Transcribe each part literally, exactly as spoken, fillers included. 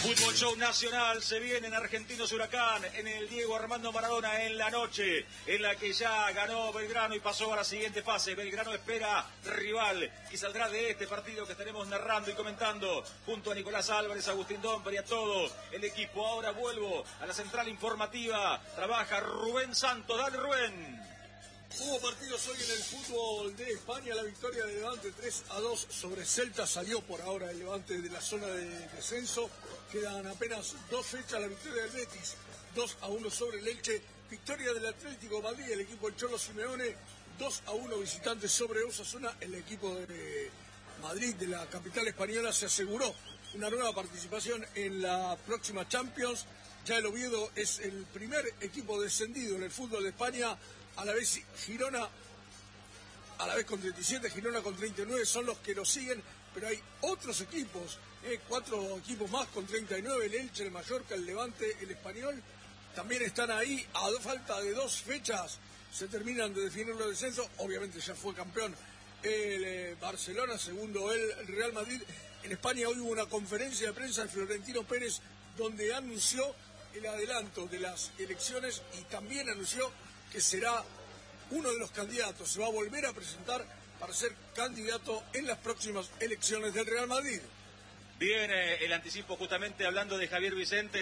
Fútbol Show Nacional se viene en Argentinos Huracán, en el Diego Armando Maradona, en la noche en la que ya ganó Belgrano y pasó a la siguiente fase. Belgrano espera rival y saldrá de este partido que estaremos narrando y comentando junto a Nicolás Álvarez, Agustín Domper y a todo el equipo. Ahora vuelvo a la central informativa, trabaja Rubén Santos. Dale, Rubén. Hubo partidos hoy en el fútbol de España, la victoria de Levante tres a dos sobre Celta, salió por ahora el Levante de la zona de descenso, quedan apenas dos fechas, la victoria del Betis dos a uno sobre el Elche, victoria del Atlético de Madrid, el equipo del Cholo Simeone, dos a uno visitantes sobre Osasuna, el equipo de Madrid de la capital española se aseguró una nueva participación en la próxima Champions, ya el Oviedo es el primer equipo descendido en el fútbol de España. A la vez Girona, a la vez con treinta y siete, Girona con treinta y nueve, son los que lo siguen, pero hay otros equipos, eh, cuatro equipos más con treinta y nueve, el Elche, el Mallorca, el Levante, el Español, también están ahí, a falta de dos fechas, se terminan de definir los descensos, obviamente ya fue campeón el eh, Barcelona, segundo el Real Madrid. En España hoy hubo una conferencia de prensa de Florentino Pérez, donde anunció el adelanto de las elecciones y también anunció que será uno de los candidatos, se va a volver a presentar para ser candidato en las próximas elecciones del Real Madrid. Viene el anticipo justamente hablando de Javier Vicente,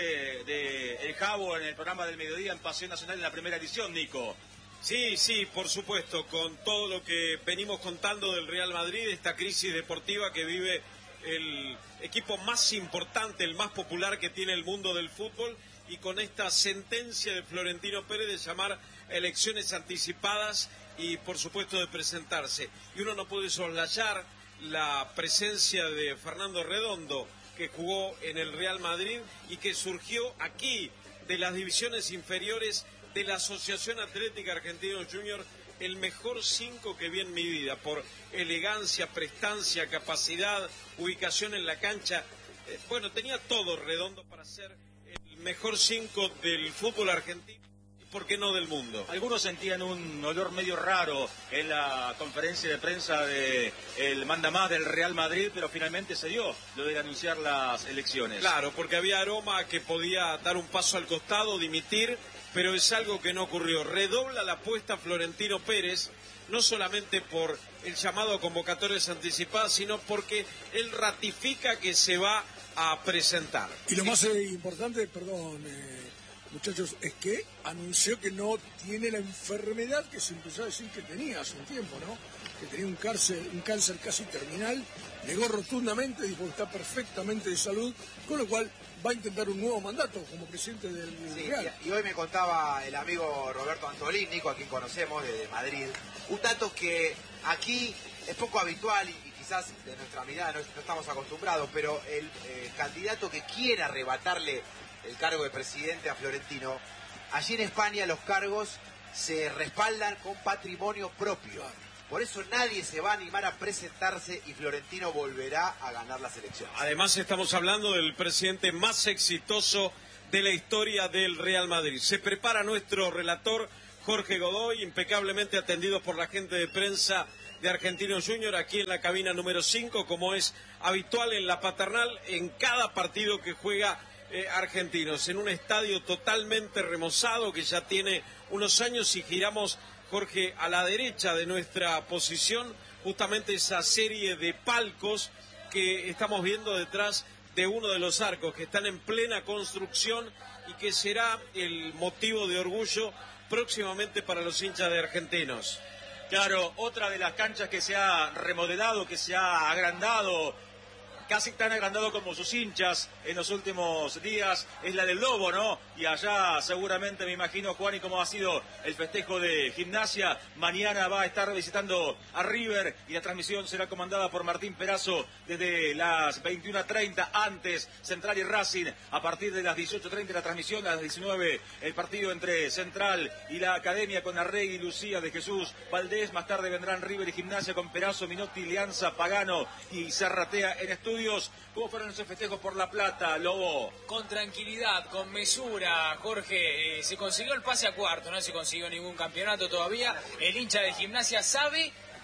de El Jabo en el programa del mediodía en Pasión Nacional en la primera edición, Nico. Sí, sí, por supuesto, con todo lo que venimos contando del Real Madrid, esta crisis deportiva que vive el equipo más importante, el más popular que tiene el mundo del fútbol, y con esta sentencia de Florentino Pérez de llamar elecciones anticipadas y por supuesto de presentarse. Y uno no puede soslayar la presencia de Fernando Redondo, que jugó en el Real Madrid y que surgió aquí de las divisiones inferiores de la Asociación Atlética Argentinos Juniors, el mejor cinco que vi en mi vida, por elegancia, prestancia, capacidad, ubicación en la cancha. Eh, bueno, tenía todo Redondo para ser el mejor cinco del fútbol argentino y por qué no del mundo. Algunos sentían un olor medio raro en la conferencia de prensa de el mandamás del Real Madrid, pero finalmente se dio lo de anunciar las elecciones. Claro, porque había aroma que podía dar un paso al costado, dimitir, pero es algo que no ocurrió. Redobla la apuesta Florentino Pérez, no solamente por el llamado a convocatorias anticipadas, sino porque él ratifica que se va a presentar. Y lo más eh, importante, perdón, eh, muchachos, es que anunció que no tiene la enfermedad que se empezó a decir que tenía hace un tiempo, ¿no? Que tenía un cáncer, un cáncer casi terminal, negó rotundamente, dijo que está perfectamente de salud, con lo cual va a intentar un nuevo mandato como presidente del sí, Real. Y, y hoy me contaba el amigo Roberto Antolín, Nico, a quien conocemos desde Madrid, un dato que aquí es poco habitual y, y quizás de nuestra mirada no, no estamos acostumbrados, pero el eh, candidato que quiera arrebatarle el cargo de presidente a Florentino, allí en España los cargos se respaldan con patrimonio propio. Por eso nadie se va a animar a presentarse y Florentino volverá a ganar las elecciones. Además estamos hablando del presidente más exitoso de la historia del Real Madrid. Se prepara nuestro relator Jorge Godoy, impecablemente atendido por la gente de prensa de Argentinos Juniors, aquí en la cabina número cinco, como es habitual en la paternal, en cada partido que juega eh, Argentinos, en un estadio totalmente remozado que ya tiene unos años. Y giramos, Jorge, a la derecha de nuestra posición, justamente esa serie de palcos que estamos viendo detrás de uno de los arcos, que están en plena construcción y que será el motivo de orgullo próximamente para los hinchas de Argentinos. Claro, otra de las canchas que se ha remodelado, que se ha agrandado, casi tan agrandado como sus hinchas en los últimos días, es la del Lobo, ¿no? Y allá seguramente me imagino, Juan, y cómo ha sido el festejo de Gimnasia. Mañana va a estar visitando a River y la transmisión será comandada por Martín Perazo desde las veintiuna treinta, antes Central y Racing, a partir de las dieciocho treinta la transmisión, a las diecinueve el partido entre Central y la Academia con Arregui, Lucía de Jesús, Valdés. Más tarde vendrán River y Gimnasia con Perazo, Minotti, Lianza, Pagano y Serratea en estudio. ¿Cómo fueron esos festejos por La Plata, Lobo? Con tranquilidad, con mesura, Jorge. Eh, se consiguió el pase a cuarto, no se consiguió ningún campeonato todavía. El hincha de Gimnasia sabe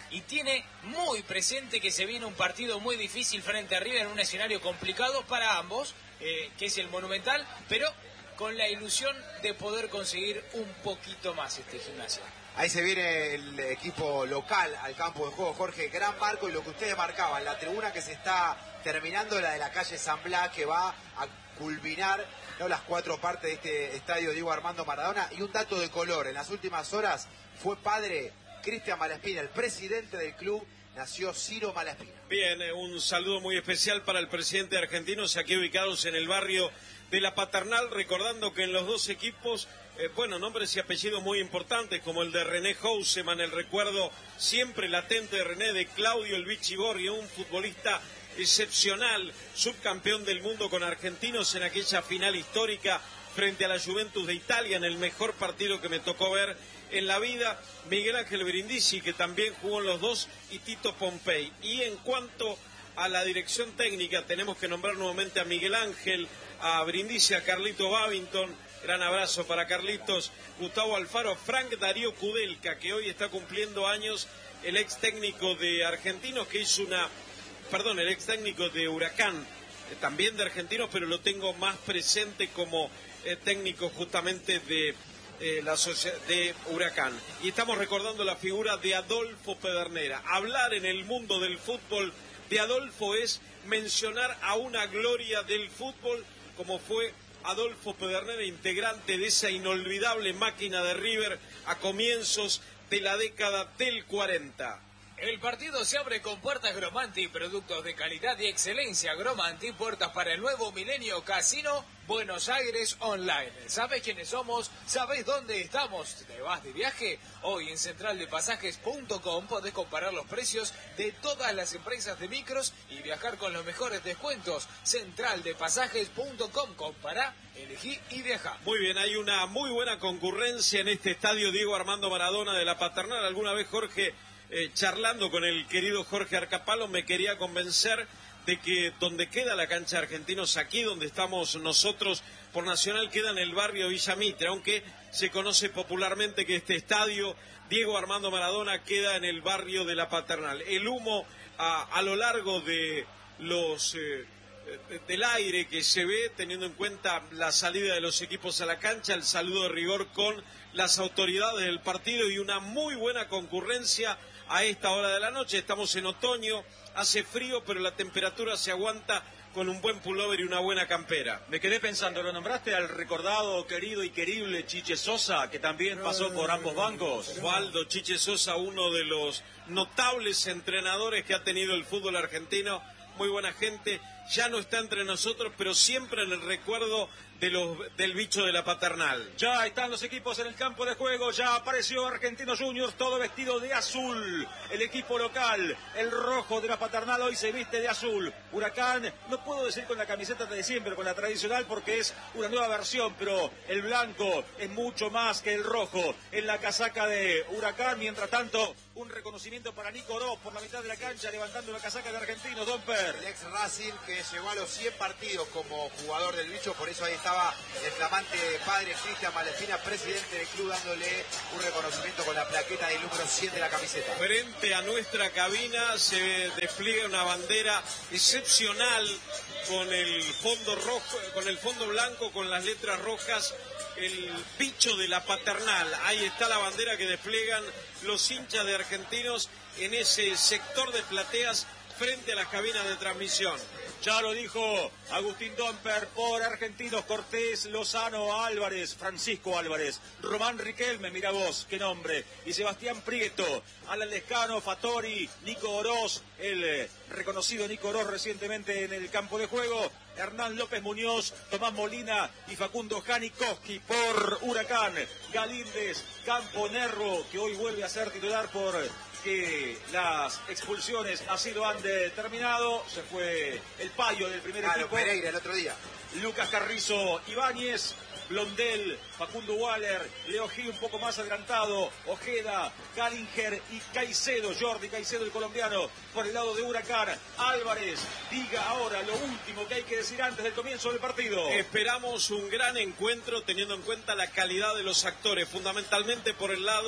y tiene muy presente que se viene un partido muy difícil frente a River en un escenario complicado para ambos, eh, que es el Monumental, pero con la ilusión de poder conseguir un poquito más este Gimnasia. Ahí se viene el equipo local al campo de juego, Jorge, gran marco, y lo que ustedes marcaban, la tribuna que se está terminando, la de la calle San Blas, que va a culminar, ¿no?, las cuatro partes de este estadio Diego Armando Maradona. Y un dato de color, en las últimas horas fue padre Cristian Malaspina, el presidente del club, nació Ciro Malaspina. Bien, eh, un saludo muy especial para el presidente argentino, aquí ubicados en el barrio de La Paternal, recordando que en los dos equipos, eh, bueno, nombres y apellidos muy importantes, como el de René Houseman, el recuerdo siempre latente de René, de Claudio El Vichy Borghi, un futbolista excepcional, subcampeón del mundo con Argentinos en aquella final histórica frente a la Juventus de Italia, en el mejor partido que me tocó ver en la vida, Miguel Ángel Brindisi, que también jugó en los dos, y Tito Pompey. Y en cuanto a la dirección técnica, tenemos que nombrar nuevamente a Miguel Ángel, a Brindisi, a Carlito Babington, gran abrazo para Carlitos, Gustavo Alfaro, Frank Darío Kudelka, que hoy está cumpliendo años, el ex técnico de Argentinos, que hizo una, perdón, el ex técnico de Huracán, eh, también de Argentinos, pero lo tengo más presente como eh, técnico justamente de eh, la sociedad de Huracán. Y estamos recordando la figura de Adolfo Pedernera. Hablar en el mundo del fútbol de Adolfo es mencionar a una gloria del fútbol, como fue Adolfo Pedernera, integrante de esa inolvidable máquina de River a comienzos de la década del cuarenta. El partido se abre con puertas Gromanti, productos de calidad y excelencia. Gromanti, puertas para el nuevo milenio. Casino Buenos Aires Online. ¿Sabés quiénes somos? ¿Sabés dónde estamos? ¿Te vas de viaje? Hoy en central de pasajes punto com podés comparar los precios de todas las empresas de micros y viajar con los mejores descuentos. central de pasajes punto com. Compará, elegí y viajá. Muy bien, hay una muy buena concurrencia en este estadio Diego Armando Maradona de La Paternal. Alguna vez, Jorge, Eh, charlando con el querido Jorge Arcapalo, me quería convencer de que donde queda la cancha de Argentinos, aquí donde estamos nosotros por Nacional, queda en el barrio Villa Mitre, aunque se conoce popularmente que este estadio Diego Armando Maradona queda en el barrio de La Paternal. El humo a, a lo largo de los eh, del aire que se ve, teniendo en cuenta la salida de los equipos a la cancha, el saludo de rigor con las autoridades del partido y una muy buena concurrencia a esta hora de la noche. Estamos en otoño, hace frío, pero la temperatura se aguanta con un buen pullover y una buena campera. Me quedé pensando, ¿lo nombraste al recordado, querido y querible Chiche Sosa, que también pasó por ambos bancos? Osvaldo Chiche Sosa, uno de los notables entrenadores que ha tenido el fútbol argentino, muy buena gente, ya no está entre nosotros, pero siempre en el recuerdo de los, del bicho de La Paternal. Ya están los equipos en el campo de juego, ya apareció Argentinos Juniors, todo vestido de azul. El equipo local, el rojo de La Paternal, hoy se viste de azul. Huracán, no puedo decir con la camiseta de siempre, con la tradicional, porque es una nueva versión, pero el blanco es mucho más que el rojo en la casaca de Huracán. Mientras tanto, un reconocimiento para Nico Oroz por la mitad de la cancha, levantando la casaca de Argentinos, Domper. El ex Racing, que llegó a los cien partidos como jugador del bicho, por eso ahí estaba el flamante padre Cristian Malaspina, presidente del club, dándole un reconocimiento con la plaqueta del número cien de la camiseta. Frente a nuestra cabina se despliega una bandera excepcional con el fondo rojo, con el fondo blanco, con las letras rojas, el bicho de La Paternal. Ahí está la bandera que despliegan los hinchas de Argentinos en ese sector de plateas frente a las cabinas de transmisión. Ya lo dijo Agustín Domper, por Argentinos, Cortés, Lozano, Álvarez, Francisco Álvarez, Román Riquelme, mira vos, qué nombre, y Sebastián Prieto, Alan Lescano, Fattori, Nico Oroz, el eh, reconocido Nico Oroz recientemente en el campo de juego, Hernán López Muñoz, Tomás Molina y Facundo Janikowski por Huracán, Galíndez, Campo Nerro, que hoy vuelve a ser titular por que las expulsiones así lo han determinado. Se fue el payo del primer claro, equipo. Pereira el otro día. Lucas Carrizo Ibáñez, Blondel, Facundo Waller, Leo Gil un poco más adelantado, Ojeda, Gallinger y Caicedo, Jordi Caicedo el colombiano, por el lado de Huracán. Álvarez, diga ahora lo último que hay que decir antes del comienzo del partido. Esperamos un gran encuentro teniendo en cuenta la calidad de los actores, fundamentalmente por el lado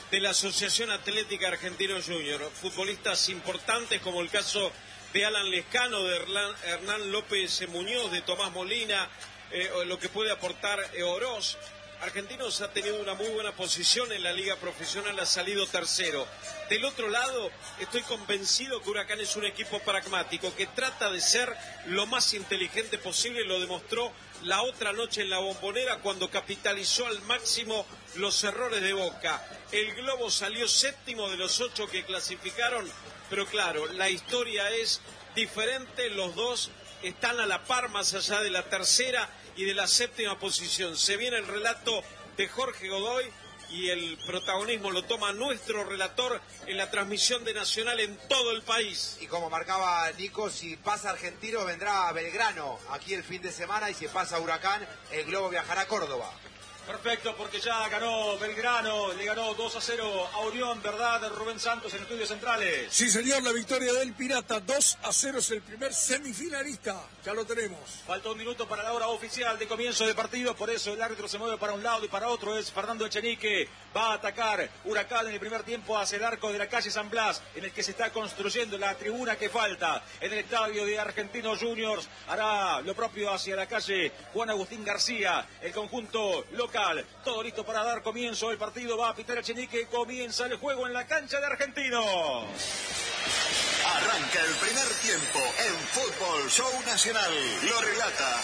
de la Asociación Atlética Argentino Junior. Futbolistas importantes como el caso de Alan Lescano, de Hernán, Hernán López Muñoz, de Tomás Molina, eh, lo que puede aportar eh, Oroz. Argentinos ha tenido una muy buena posición en la liga profesional, ha salido tercero. Del otro lado, estoy convencido que Huracán es un equipo pragmático, que trata de ser lo más inteligente posible, lo demostró la otra noche en la Bombonera cuando capitalizó al máximo los errores de Boca. El Globo salió séptimo de los ocho que clasificaron, pero claro, la historia es diferente, los dos están a la par más allá de la tercera y de la séptima posición. Se viene el relato de Jorge Godoy y el protagonismo lo toma nuestro relator en la transmisión de Nacional en todo el país. Y como marcaba Nico, si pasa Argentino vendrá Belgrano aquí el fin de semana, y si pasa Huracán, el Globo viajará a Córdoba. Perfecto, porque ya ganó Belgrano, le ganó dos a cero a Orión, ¿verdad, Rubén Santos, en Estudios Centrales? Sí, señor, la victoria del Pirata, dos a cero, es el primer semifinalista, ya lo tenemos. Falta un minuto para la hora oficial de comienzo de partido, por eso el árbitro se mueve para un lado y para otro. Es Fernando Echenique, va a atacar Huracán en el primer tiempo hacia el arco de la calle San Blas, en el que se está construyendo la tribuna que falta en el estadio de Argentinos Juniors. Hará lo propio hacia la calle Juan Agustín García, el conjunto local. Todo listo para dar comienzo el partido. Va a pitar Echenique. Comienza el juego en la cancha de Argentinos. Arranca el primer tiempo en Fútbol Show Nacional. Lo relata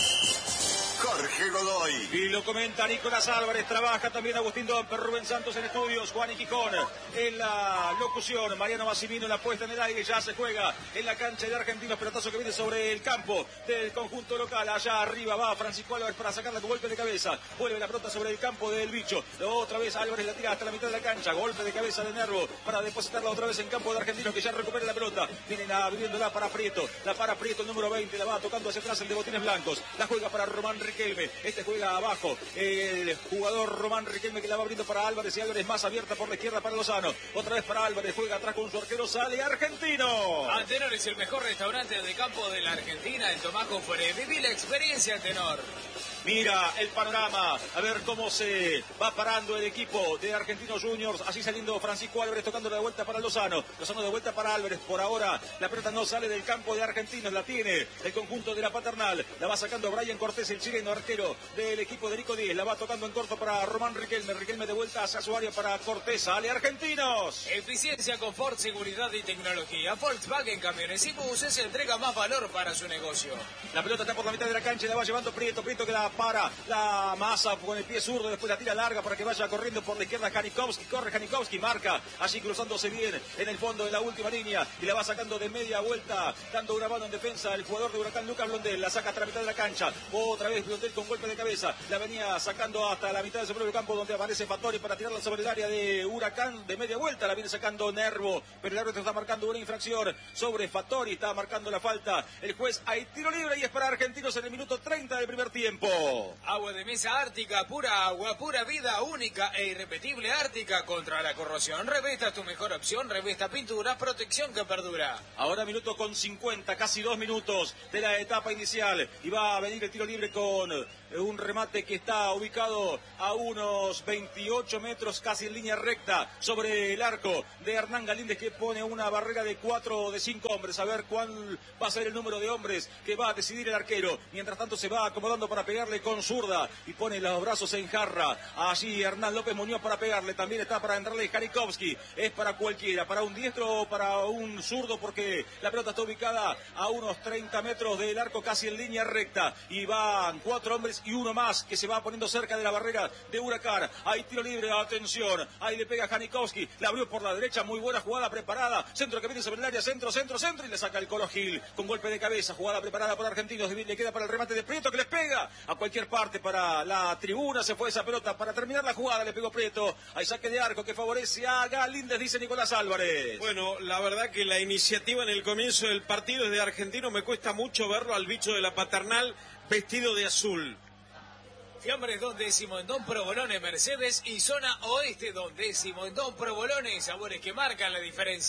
Jorge Godoy. Y lo comenta Nicolás Álvarez. Trabaja también Agustín Domper, Rubén Santos en estudios, Juan y Quijón en la locución, Mariano Massimino en la puesta en el aire. Ya se juega en la cancha de Argentinos. Pelotazo que viene sobre el campo del conjunto local. Allá arriba va Francisco Álvarez para sacarla con golpe de cabeza. Vuelve la pelota sobre el campo del Bicho. Otra vez Álvarez la tira hasta la mitad de la cancha. Golpe de cabeza de Nervo para depositarla otra vez en campo de Argentinos, que ya recupera la pelota. Vienen abriéndola para Prieto. La para Prieto, el número veinte. La va tocando hacia atrás el de Botines Blancos. La juega para Román Riquelme. Este juega abajo. El jugador Román Riquelme, que la va abriendo para Álvarez. Y Álvarez más abierta por la izquierda para Lozano. Otra vez para Álvarez. Juega atrás con su arquero. Sale Argentino. Antenor es el mejor restaurante de campo de la Argentina. En Tomás Conforé. Viví la experiencia, Antenor. Mira el panorama, a ver cómo se va parando el equipo de Argentinos Juniors. Así saliendo Francisco Álvarez, tocando de vuelta para Lozano. Lozano de vuelta para Álvarez. Por ahora la pelota no sale del campo de Argentinos. La tiene el conjunto de la Paternal. La va sacando Brian Cortés, el chileno arquero del equipo de Nico Díez. La va tocando en corto para Román Riquelme. Riquelme de vuelta hacia su área para Cortés. Sale Argentinos. Eficiencia, confort, seguridad y tecnología. Volkswagen Camiones y Buses entrega más valor para su negocio. La pelota está por la mitad de la cancha y la va llevando Prieto. Prieto que la para la masa con el pie zurdo, después la tira larga para que vaya corriendo por la izquierda Janikowski. Corre Janikowski, marca allí cruzándose bien en el fondo de la última línea y la va sacando de media vuelta, dando una mano en defensa el jugador de Huracán, Lucas Blondel. La saca hasta la mitad de la cancha. Otra vez Blondel con golpe de cabeza. La venía sacando hasta la mitad de su propio campo, donde aparece Fattori para tirarla sobre el área de Huracán de media vuelta. La viene sacando Nervo, pero el árbitro está marcando una infracción sobre Fattori. Está marcando la falta el juez. Hay tiro libre y es para Argentinos en el minuto treinta del primer tiempo. Agua de mesa Ártica, pura agua, pura vida, única e irrepetible. Ártica contra la corrosión. Revesta tu mejor opción. Revesta pinturas, protección que perdura. Ahora minuto con cincuenta, casi dos minutos de la etapa inicial. Y va a venir el tiro libre con un remate que está ubicado a unos veintiocho metros, casi en línea recta, sobre el arco de Hernán Galíndez, que pone una barrera de cuatro o de cinco hombres. A ver cuál va a ser el número de hombres que va a decidir el arquero. Mientras tanto se va acomodando para pegarle con zurda y pone los brazos en jarra. Allí Hernán López Muñoz para pegarle. También está para entrarle Janikowski. Es para cualquiera, para un diestro o para un zurdo, porque la pelota está ubicada a unos treinta metros del arco, casi en línea recta. Y van cuatro hombres y uno más que se va poniendo cerca de la barrera de Huracán. Hay tiro libre, atención. Ahí le pega Janikowski. La abrió por la derecha, muy buena jugada preparada. Centro que viene sobre el área, centro, centro, centro. Y le saca el Colo Gil con golpe de cabeza. Jugada preparada por Argentinos. Le queda para el remate de Prieto, que les pega a cualquier parte para la tribuna. Se fue esa pelota para terminar la jugada. Le pegó Prieto. Hay saque de arco que favorece a Galíndez, dice Nicolás Álvarez. Bueno, la verdad que la iniciativa en el comienzo del partido es de Argentino. Me cuesta mucho verlo al Bicho de la Paternal vestido de azul. Fiambres Don Décimo en Don Provolone Mercedes y zona oeste Don Décimo en Don Provolone. Sabores que marcan la diferencia.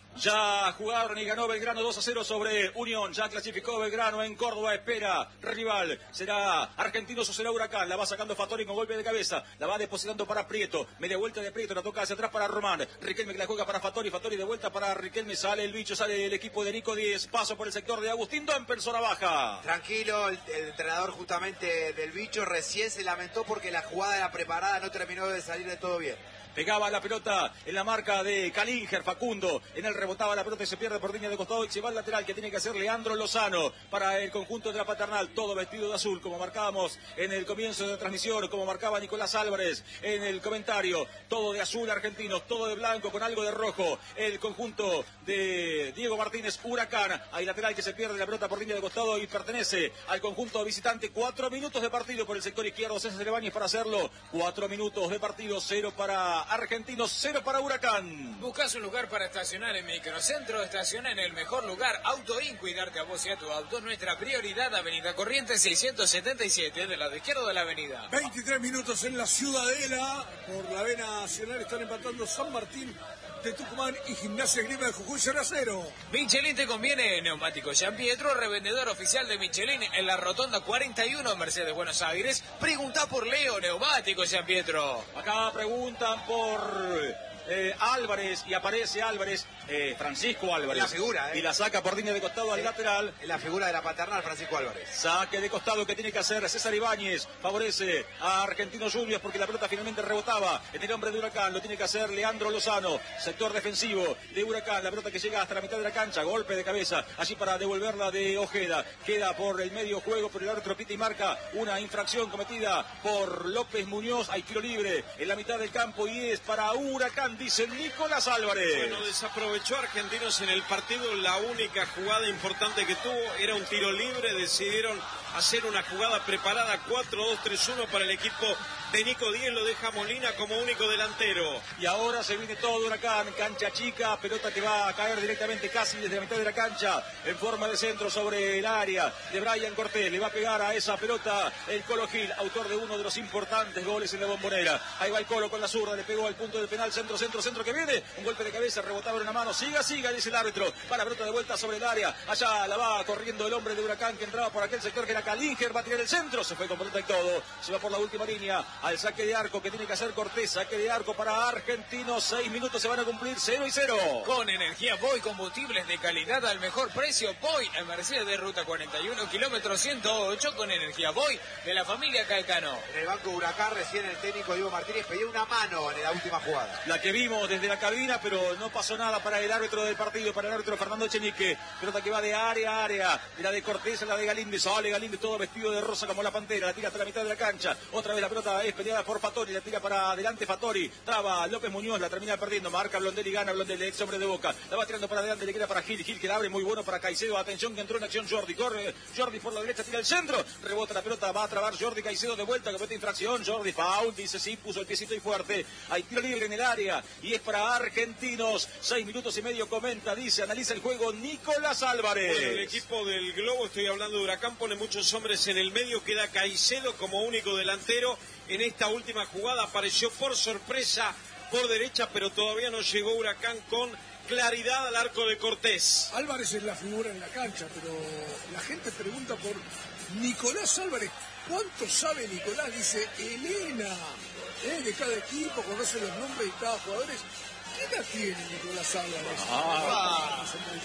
Ya jugaron y ganó Belgrano dos a cero sobre Unión. Ya clasificó Belgrano en Córdoba. Espera rival. Será Argentinos o será Huracán. La va sacando Fattori con golpe de cabeza. La va depositando para Prieto. Media vuelta de Prieto. La toca hacia atrás para Román. Riquelme que la juega para Fattori. Fattori de vuelta para Riquelme. Sale el bicho. Sale el equipo de Nico Díez. Paso por el sector de Agustín Domper. Zona baja. Tranquilo. El, el entrenador justamente del bicho recién se lamentó porque la jugada era preparada. No terminó de salir de todo bien. Pegaba la pelota en la marca de Calinger, Facundo. En él rebotaba la pelota y se pierde por línea de costado. Y se va al lateral que tiene que hacer Leandro Lozano para el conjunto de la Paternal. Todo vestido de azul, como marcábamos en el comienzo de la transmisión, como marcaba Nicolás Álvarez en el comentario. Todo de azul argentinos, todo de blanco con algo de rojo. El conjunto de Diego Martínez, Huracán. Hay lateral que se pierde la pelota por línea de costado y pertenece al conjunto visitante. Cuatro minutos de partido por el sector izquierdo. César Ibáñez para hacerlo. Cuatro minutos de partido, cero para Argentinos, cero para Huracán. Buscas un lugar para estacionar en Microcentro, estaciona en el mejor lugar. Autoin, cuidarte a vos y a tu auto. Nuestra prioridad, Avenida Corrientes seiscientos setenta y siete, del lado izquierdo de la avenida. veintitrés minutos en la Ciudadela. Por la B Nacional están empatando San Martín de Tucumán y Gimnasia Grima de Jujuy cero a cero. Michelin te conviene, Neumático San Pietro, revendedor oficial de Michelin en la Rotonda cuarenta y uno, Mercedes, Buenos Aires. Pregunta por Leo, Neumático San Pietro. Acá preguntan por eh, Álvarez y aparece Álvarez, eh, Francisco Álvarez. La figura, ¿eh? Y la saca por línea de costado al Eh, lateral. La figura de la Paternal, Francisco Álvarez. Saque de costado que tiene que hacer César Ibáñez. Favorece a Argentinos Juniors porque la pelota finalmente rebotaba en el hombre de Huracán. Lo tiene que hacer Leandro Lozano. Sector defensivo de Huracán. La pelota que llega hasta la mitad de la cancha. Golpe de cabeza. Allí para devolverla de Ojeda. Queda por el medio juego, pero el árbitro pita y marca una infracción cometida por López Muñoz. Hay tiro libre en la mitad del campo y es para Huracán, dice Nicolás Álvarez. Bueno, desaprovechó Argentinos en el partido. La única jugada importante que tuvo era un tiro libre. Decidieron hacer una jugada preparada cuatro dos tres uno para el equipo de Nico Díez. Lo deja Molina como único delantero. Y ahora se viene todo Huracán, cancha chica, pelota que va a caer directamente casi desde la mitad de la cancha, en forma de centro sobre el área de Brian Cortés. Le va a pegar a esa pelota el Colo Gil, autor de uno de los importantes goles en la Bombonera. Ahí va el Colo con la zurda, le pegó al punto del penal, centro, centro, centro que viene. Un golpe de cabeza, rebotaba en una mano, siga, siga, dice el árbitro. Va la pelota de vuelta sobre el área. Allá la va corriendo el hombre de Huracán que entraba por aquel sector que era Calinger, va a tirar el centro, se fue con pelota y todo. Se va por la última línea al saque de arco que tiene que hacer Cortés. Saque de arco para Argentinos. Seis minutos se van a cumplir, cero y cero. Con energía Boy, combustibles de calidad al mejor precio. Boy en Mercedes de Ruta cuarenta y uno, kilómetro ciento ocho, con energía Boy de la familia Calcano. En el banco de Huracán recién el técnico Diego Martínez pedía una mano en la última jugada. La que vimos desde la cabina, pero no pasó nada para el árbitro del partido, para el árbitro Fernando Echenique. Pelota que va de área a área, de la de Cortés a la de Galíndez. Sale Galíndez todo vestido de rosa como la pantera, la tira hasta la mitad de la cancha. Otra vez la pelota es peleada por Fattori, la tira para adelante Fattori. Traba López Muñoz, la termina perdiendo. Marca Blondelli, gana Blondelli, ex hombre de Boca. La va tirando para adelante, le queda para Gil. Gil que la abre muy bueno para Caicedo. Atención que entró en acción Jordi. Corre Jordi por la derecha, tira el centro. Rebota la pelota, va a trabar Jordi Caicedo de vuelta, comete infracción. Jordi foul, dice sí, puso el piecito y fuerte. Hay tiro libre en el área y es para Argentinos. Seis minutos y medio comenta, dice, analiza el juego Nicolás Álvarez. Bueno, el equipo del Globo, estoy hablando de Huracán, pone muchos hombres en el medio. Queda Caicedo como único delantero. En esta última jugada apareció por sorpresa por derecha, pero todavía no llegó Huracán con claridad al arco de Cortés. Álvarez es la figura en la cancha, pero la gente pregunta por Nicolás Álvarez. ¿Cuánto sabe Nicolás? Dice Elena, ¿eh? De cada equipo, conoce los nombres de cada jugador. ¿Qué edad tiene Nicolás Álvarez? Ah,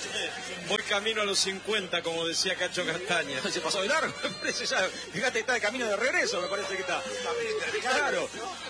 voy camino a los cincuenta, como decía Cacho Castaña. Se pasó de largo, me parece ya. Fíjate, está de camino de regreso, me parece que está. Claro.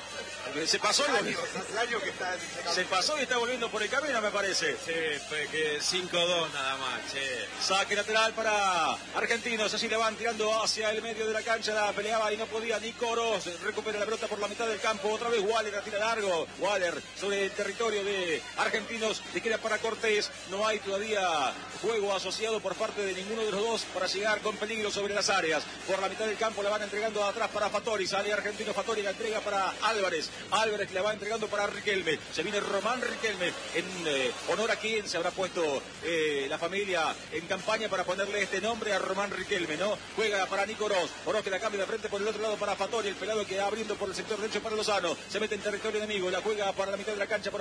Se pasó, años, hace años que está, se pasó y está volviendo por el camino, me parece. Sí, fue que cinco dos nada más, che. Saque lateral para Argentinos, así le van tirando hacia el medio de la cancha, la peleaba y no podía ni Coros, recupera la pelota por la mitad del campo, otra vez Waller, la tira largo, Waller sobre el territorio de Argentinos, le queda para Cortés, no hay todavía juego asociado por parte de ninguno de los dos para llegar con peligro sobre las áreas, por la mitad del campo la van entregando atrás para Fattori, sale Argentino Fattori, la entrega para Álvarez, Álvarez le va entregando para Riquelme, se viene Román Riquelme, en eh, honor a quien se habrá puesto eh, la familia en campaña para ponerle este nombre a Román Riquelme, ¿no? Juega para Nico Oroz, Oroz que la cambia de frente por el otro lado para Fattori, el pelado que va abriendo por el sector derecho para Lozano, se mete en territorio enemigo, la juega para la mitad de la cancha, por allí aparece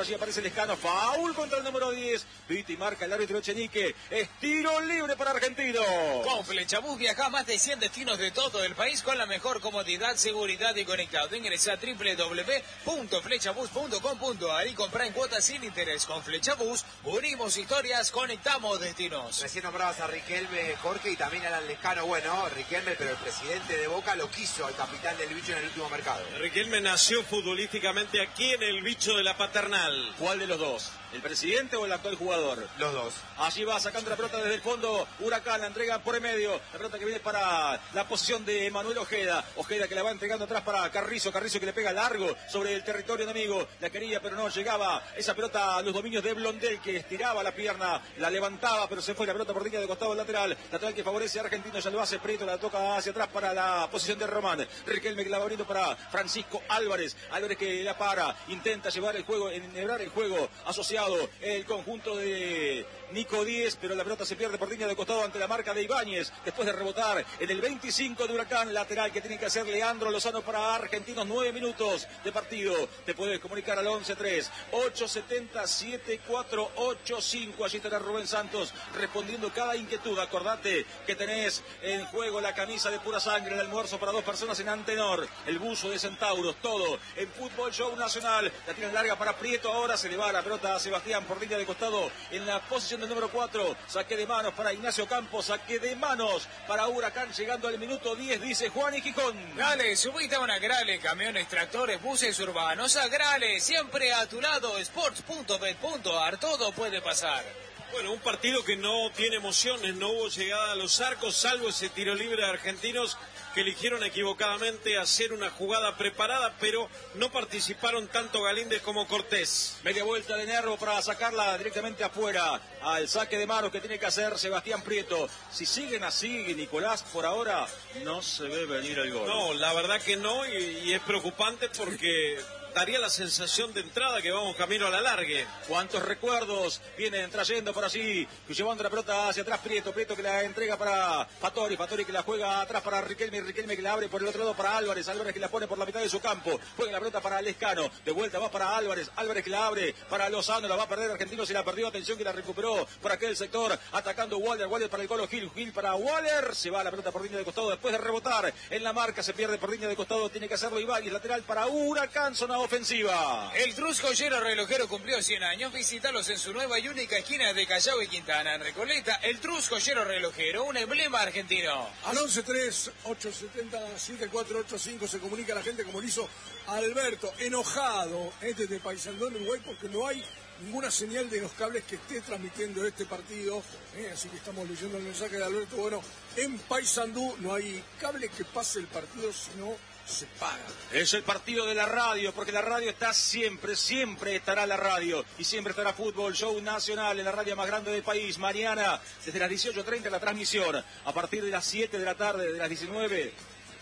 el Escano, foul contra el número diez. Piti marca el árbitro Echenique. Es tiro libre para Argentino. Con Flechabús viaja a más de cien destinos de todo el país con la mejor comodidad, seguridad y conectado. Ingresa a doble u doble u doble u punto flechabús punto com punto a r y compra en cuotas sin interés. Con Flechabús, unimos historias, conectamos destinos. Recién nombrabas a Riquelme, Jorge, y también al Lescano. Bueno, Riquelme, pero el presidente de Boca lo quiso al capitán del Bicho en el último mercado. Riquelme nació futbolísticamente aquí en el Bicho de la Paternal. ¿Cuál de los dos? ¿El presidente o el actual jugador? Los dos. Allí va sacando la pelota desde el fondo. Huracán la entrega por el medio. La pelota que viene para la posición de Manuel Ojeda. Ojeda que la va entregando atrás para Carrizo. Carrizo que le pega largo sobre el territorio enemigo. La quería, pero no llegaba. Esa pelota a los dominios de Blondel, que estiraba la pierna, la levantaba, pero se fue la pelota por línea de costado lateral. Lateral que favorece a Argentino. Ya lo hace Prieto. La toca hacia atrás para la posición de Román. Riquelme que la va abriendo para Francisco Álvarez. Álvarez que la para. Intenta llevar el juego, enhebrar el juego asociado. El conjunto de Nico Díez, pero la pelota se pierde por línea de costado ante la marca de Ibáñez, después de rebotar en el veinticinco de Huracán, lateral que tiene que hacer Leandro Lozano para Argentinos, nueve minutos de partido. Te puedes comunicar al once tres, ocho siete cero, siete cuatro ocho cinco, allí estará Rubén Santos respondiendo cada inquietud. Acordate que tenés en juego la camisa de pura sangre, el almuerzo para dos personas en Antenor, el buzo de Centauros, todo en Fútbol Show Nacional. La tiene larga para Prieto, ahora se le va la pelota a Sebastián por línea de costado en la posición del número cuatro, saque de manos para Ignacio Campos, saque de manos para Huracán, llegando al minuto diez, dice Juan y Gijón. Grale, subite a una Grale, camiones, tractores, buses urbanos, a Grale, siempre a tu lado, sports punto bet punto a r, todo puede pasar. Bueno, un partido que no tiene emociones, no hubo llegada a los arcos, salvo ese tiro libre de Argentinos que eligieron equivocadamente hacer una jugada preparada, pero no participaron tanto Galíndez como Cortés. Media vuelta de Nervo para sacarla directamente afuera, al saque de manos que tiene que hacer Sebastián Prieto. Si siguen así, Nicolás, por ahora no se ve venir el gol. No, la verdad que no, y, y es preocupante porque daría la sensación de entrada que vamos camino a la largue. Cuántos recuerdos vienen trayendo por allí, llevando la pelota hacia atrás Prieto, Prieto que la entrega para Fattori, Fattori que la juega atrás para Riquelme, Riquelme que la abre por el otro lado para Álvarez, Álvarez que la pone por la mitad de su campo, juega la pelota para Lescano, de vuelta va para Álvarez, Álvarez que la abre para Lozano, la va a perder Argentino, se la perdió, atención que la recuperó por aquel sector, atacando Waller, Waller para el Colo Gil, Gil para Waller, se va la pelota por línea de costado, después de rebotar en la marca, se pierde por línea de costado, tiene que hacerlo Ibáñez, lateral para Huracán, zona ofensiva. El Trus Joyero Relojero cumplió cien años. Visítalos en su nueva y única esquina de Callao y Quintana, en Recoleta. El Trus Joyero Relojero, un emblema argentino. Al once tres, ocho siete cero, siete cuatro ocho cinco se comunica la gente como lo hizo Alberto, enojado eh, desde Paysandú en Uruguay porque no hay ninguna señal de los cables que esté transmitiendo este partido, eh, así que estamos leyendo el mensaje de Alberto. Bueno, en Paysandú no hay cable que pase el partido, sino se paga. Es el partido de la radio, porque la radio está siempre, siempre estará la radio y siempre estará Fútbol Show Nacional en la radio más grande del país. Mañana, desde las dieciocho treinta la transmisión, a partir de las siete de la tarde, de las diecinueve,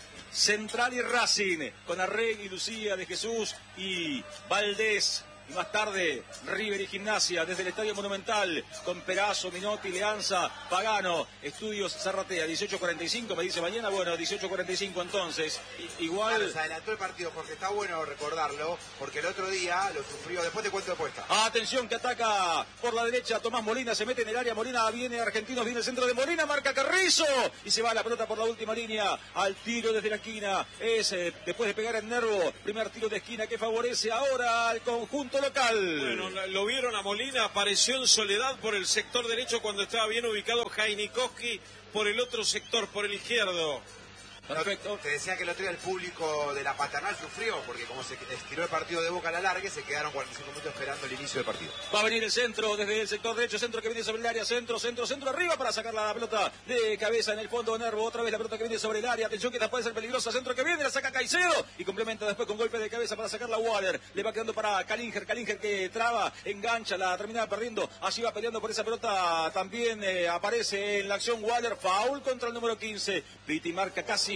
Central y Racing, con Arregui, Lucía de Jesús y Valdés. Y más tarde, River y Gimnasia, desde el Estadio Monumental, con Perazo, Minotti, Leanza, Pagano, Estudios Zarratea, dieciocho cuarenta y cinco, me dice mañana, bueno, dieciocho cuarenta y cinco entonces, igual... Claro, se adelantó el partido, Jorge, está bueno recordarlo, porque el otro día lo sufrió, después te cuento de puesta. Atención que ataca por la derecha, Tomás Molina, se mete en el área, Molina viene, Argentinos, viene el centro de Molina, marca Carrizo, y se va la pelota por la última línea, al tiro desde la esquina, es, eh, después de pegar en Nervo, primer tiro de esquina que favorece ahora al conjunto local. Bueno, lo vieron a Molina, apareció en soledad por el sector derecho cuando estaba bien ubicado Jainikowski por el otro sector, por el izquierdo. Perfecto. Te decía que el otro día el público de la Paternal sufrió, porque como se estiró el partido de Boca a la larga, se quedaron cuarenta y cinco minutos esperando el inicio del partido. Va a venir el centro desde el sector derecho, centro que viene sobre el área, centro, centro, centro arriba para sacar la pelota de cabeza en el fondo de Nervo, otra vez la pelota que viene sobre el área, atención que esta puede ser peligrosa, centro que viene, la saca Caicedo y complementa después con golpe de cabeza para sacar la Waller, le va quedando para Calinger, Calinger que traba, engancha, la termina perdiendo, así va peleando por esa pelota, también eh, aparece en la acción Waller, foul contra el número quince, Piti marca casi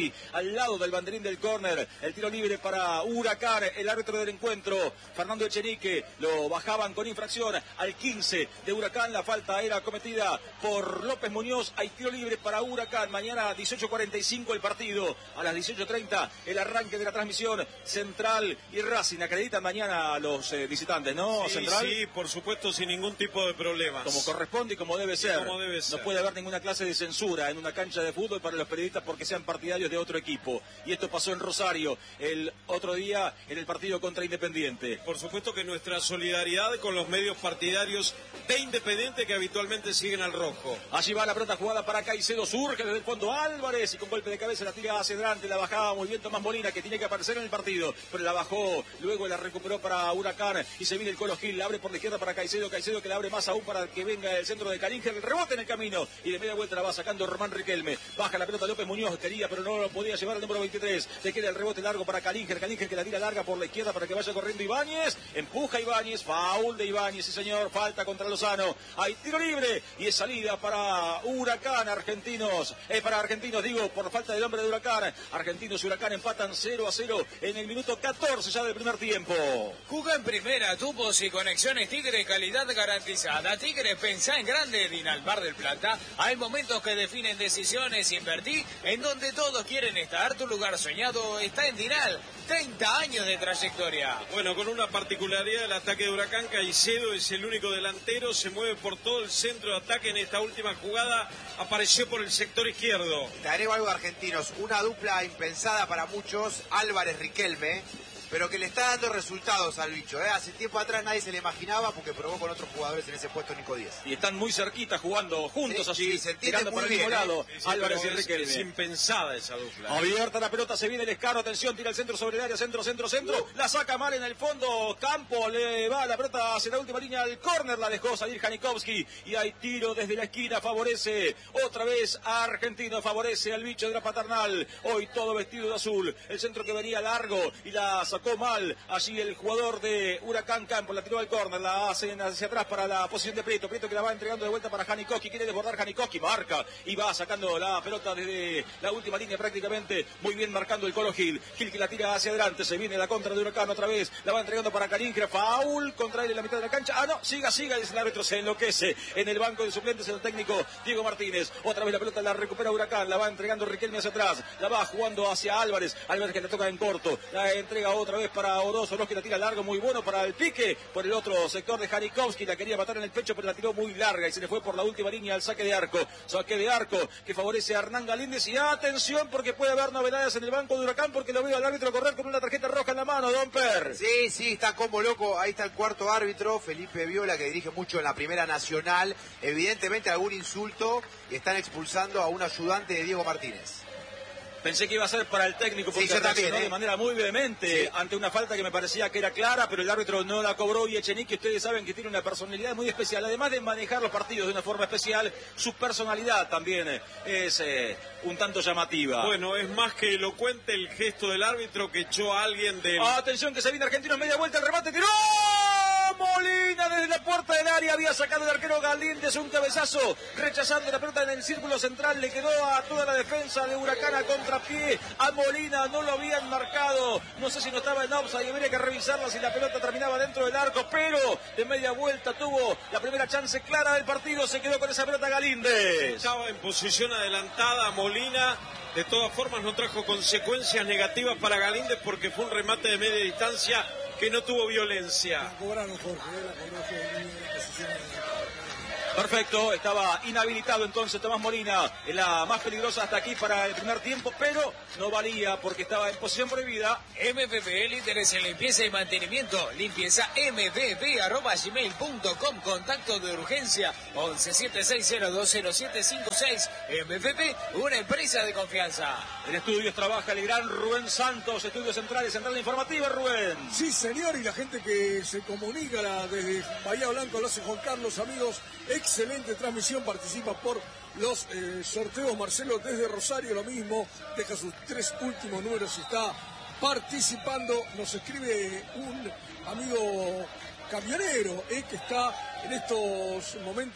Casi al lado del banderín del córner. El tiro libre para Huracán, el árbitro del encuentro, Fernando Echenique. Lo bajaban con infracción al quince de Huracán. La falta era cometida por López Muñoz. Hay tiro libre para Huracán. Mañana a dieciocho cuarenta y cinco el partido. A las dieciocho treinta el arranque de la transmisión. Central y Racing acreditan mañana a los eh, visitantes, ¿no? Sí, Central. Sí, por supuesto, sin ningún tipo de problemas. Como corresponde y como debe ser. Como debe ser. No puede haber ninguna clase de censura en una cancha de fútbol para los periodistas porque sean partidarios de otro equipo. Y esto pasó en Rosario el otro día en el partido contra Independiente. Por supuesto que nuestra solidaridad con los medios partidarios de Independiente que habitualmente siguen al rojo. Allí va la pelota jugada para Caicedo, surge desde el fondo Álvarez y con golpe de cabeza la tira hacia adelante, la bajaba muy bien Tomás Molina que tiene que aparecer en el partido, pero la bajó, luego la recuperó para Huracán y se viene el Colo Gil, la abre por la izquierda para Caicedo, Caicedo que la abre más aún para que venga el centro de Calínger, el rebote en el camino y de media vuelta la va sacando Román Riquelme, baja la pelota López Muñoz, quería pero no lo podía llevar el número veintitrés, le queda el rebote largo para Calínger, Calínger que la tira larga por la izquierda para que vaya corriendo Ibáñez, empuja Ibáñez, foul de Ibáñez, sí señor, falta contra Lozano, hay tiro libre y es salida para Huracán, argentinos, eh, para argentinos digo, por falta del hombre de Huracán, argentinos y Huracán empatan cero a cero en el minuto catorce ya del primer tiempo. Juga en primera, tubos y conexiones Tigre, calidad garantizada. Tigre, pensá en grande, Dinalmar del Plata. Hay momentos que definen decisiones, invertí en donde todos quieren estar. Tu lugar soñado está en Dinal. treinta años de trayectoria. Bueno, con una particularidad del ataque de Huracán, Caicedo es el único delantero, se mueve por todo el centro de ataque en esta última jugada, apareció por el sector izquierdo. Te agrego algo de argentinos, una dupla impensada para muchos, Álvarez-Riquelme, pero que le está dando resultados al bicho, ¿eh? Hace tiempo atrás nadie se le imaginaba porque probó con otros jugadores en ese puesto Nico Díaz. Y están muy cerquita jugando juntos Sí, allí, sí, se entiende tirando muy por el bien, mismo ¿eh? lado, Sí, sí, Álvarez y pero es- Riquelme. Es impensada esa dupla. Abierta la pelota, se viene el escaro, atención, tira el centro sobre el área, centro, centro, centro, la saca mal en el fondo, Campo, le va la pelota hacia la última línea al córner, la dejó salir Janikowski, y hay tiro desde la esquina, favorece, otra vez a Argentino, favorece al bicho de la paternal, hoy todo vestido de azul, el centro que venía largo, y la sacó mal, allí el jugador de Huracán Campo, la tiró al córner, la hacen hacia atrás para la posición de Prieto, Prieto que la va entregando de vuelta para Janikowski, quiere desbordar Janikowski, marca, y va sacando la pelota desde la última línea prácticamente, muy bien marcando el Colo Gil, Gil que la tira hacia adelante, se viene la contra de Huracán otra vez, la va entregando para Calínger, foul, contra él en la mitad de la cancha, ah no, siga, siga, dice el árbitro, se enloquece en el banco de suplentes el técnico Diego Martínez, otra vez la pelota la recupera Huracán, la va entregando Riquelme hacia atrás, la va jugando hacia Álvarez, Álvarez que la toca en corto, la entrega otra vez para Oroz, Oroz que la tira largo, muy bueno para el pique, por el otro sector de Janikowski, la quería matar en el pecho pero la tiró muy larga y se le fue por la última línea al saque de arco, saque de arco que favorece a Hernán Galíndez y atención porque puede haber novedades en el banco de Huracán porque lo veo al árbitro correr con una tarjeta roja en la mano, Don Per. Sí, sí, está como loco, ahí está el cuarto árbitro, Felipe Viola, que dirige mucho en la Primera Nacional, evidentemente algún insulto y están expulsando a un ayudante de Diego Martínez. Pensé que iba a ser para el técnico porque Sí, yo también, reaccionó ¿eh? de manera muy vehemente Sí. ante una falta que me parecía que era clara, pero el árbitro no la cobró y Echenique, ustedes saben que tiene una personalidad muy especial, además de manejar los partidos de una forma especial, su personalidad también es eh, un tanto llamativa. Bueno, es más que elocuente el gesto del árbitro que echó a alguien del... Atención que se viene Argentino, media vuelta, el remate, tiró Molina desde la puerta del área, había sacado el arquero Galíndez un cabezazo, rechazando la pelota en el círculo central, le quedó a toda la defensa de Huracán a contrapié, a Molina no lo habían marcado, no sé si no estaba en offside, habría que revisarla si la pelota terminaba dentro del arco, pero de media vuelta tuvo la primera chance clara del partido, se quedó con esa pelota Galíndez. Estaba en posición adelantada Molina, de todas formas no trajo consecuencias negativas para Galíndez porque fue un remate de media distancia que no tuvo violencia. La cobraron, Jorge, eh, la cobró Jorge en la posición de... Perfecto, estaba inhabilitado entonces Tomás Molina, en la más peligrosa hasta aquí para el primer tiempo, pero no valía porque estaba en posición prohibida. M V P, líderes en limpieza y mantenimiento. Limpieza m v p arroba gmail punto com. Contacto de urgencia once siete seis cero dos cero siete cinco seis. M V P, una empresa de confianza. En estudios trabaja el gran Rubén Santos, estudios centrales, central informativa, Rubén. Sí, señor, y la gente que se comunica la- desde Bahía Blanca lo hace Juan Carlos, amigos. Excelente transmisión, participa por los eh, sorteos. Marcelo desde Rosario, lo mismo, deja sus tres últimos números y está participando. Nos escribe un amigo camionero eh, que está en estos momentos